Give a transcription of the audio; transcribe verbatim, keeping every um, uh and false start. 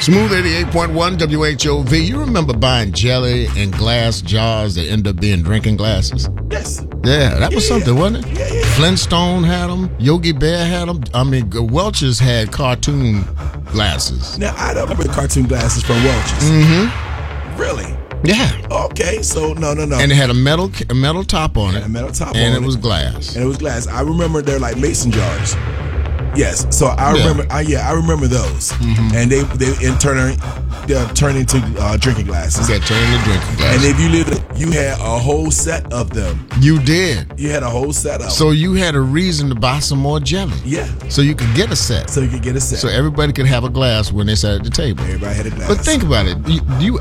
Smooth eighty-eight point one W H O V. You remember buying jelly in glass jars that end up being drinking glasses? Yes. Yeah, that was Yeah, something, yeah. wasn't it? Yeah, yeah. Flintstone had them. Yogi Bear had them. I mean, Welch's had cartoon glasses. Now, I don't remember the cartoon glasses from Welch's. Mm-hmm. Really? Yeah. Okay, so no, no, no. And it had a metal a metal top on it. And a metal top and on it was it. glass. And it was glass. I remember they're like mason jars. Yes, so I Yeah. remember. I, yeah, I remember those. Mm-hmm. And they they in turn they turn into uh, drinking glasses. You got turned into drinking And glasses. if you lived, you had a whole set of them. You did. You had a whole set of. So you had a reason to buy some more jelly. yeah, So you could get a set. so you could get a set. So everybody could have a glass when they sat at the table. Everybody had a glass. But think about it. You, you